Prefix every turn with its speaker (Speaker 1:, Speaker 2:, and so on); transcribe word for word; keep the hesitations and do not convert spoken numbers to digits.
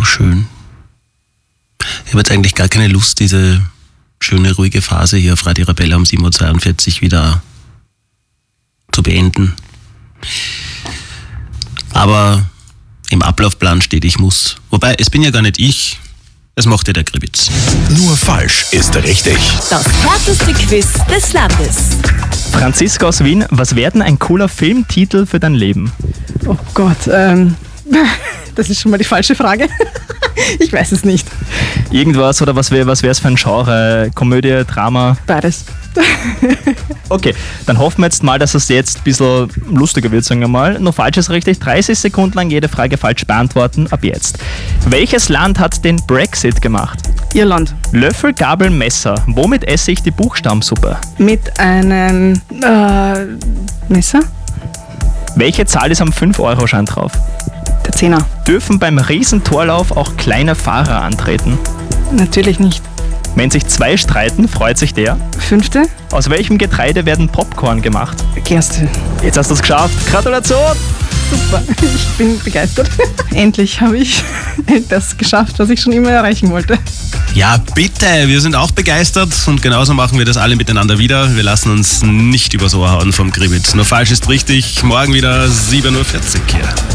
Speaker 1: so schön. Ich habe jetzt eigentlich gar keine Lust, diese schöne, ruhige Phase hier auf Radio Arabella um sieben Uhr zweiundvierzig wieder zu beenden. Aber im Ablaufplan steht, ich muss. Wobei, es bin ja gar nicht ich, es macht ja der Gribitz.
Speaker 2: Nur falsch ist richtig.
Speaker 3: Das härteste Quiz des Landes.
Speaker 4: Franziska aus Wien, was wäre denn ein cooler Filmtitel für dein Leben?
Speaker 5: Oh Gott, ähm, das ist schon mal die falsche Frage. Ich weiß es nicht.
Speaker 4: Irgendwas oder was wäre was wär's für ein Genre? Komödie, Drama?
Speaker 5: Beides.
Speaker 4: Okay, dann hoffen wir jetzt mal, dass es jetzt ein bisschen lustiger wird, sagen wir mal. Nur falsch ist richtig. dreißig Sekunden lang jede Frage falsch beantworten, ab jetzt. Welches Land hat den Brexit gemacht?
Speaker 5: Irland.
Speaker 4: Löffel, Gabel, Messer. Womit esse ich die Buchstabensuppe?
Speaker 5: Mit einem äh, Messer?
Speaker 4: Welche Zahl ist am fünf Euro Schein drauf?
Speaker 5: Der Zehner.
Speaker 4: Dürfen beim Riesentorlauf auch kleine Fahrer antreten?
Speaker 5: Natürlich nicht.
Speaker 4: Wenn sich zwei streiten, freut sich der.
Speaker 5: Fünfte?
Speaker 4: Aus welchem Getreide werden Popcorn gemacht?
Speaker 5: Gerste.
Speaker 4: Jetzt hast du es geschafft. Gratulation!
Speaker 5: Super, ich bin begeistert. Endlich habe ich das geschafft, was ich schon immer erreichen wollte.
Speaker 1: Ja, bitte, wir sind auch begeistert und genauso machen wir das alle miteinander wieder. Wir lassen uns nicht übers Ohr hauen vom Gribitz. Nur falsch ist richtig, morgen wieder sieben Uhr vierzig hier.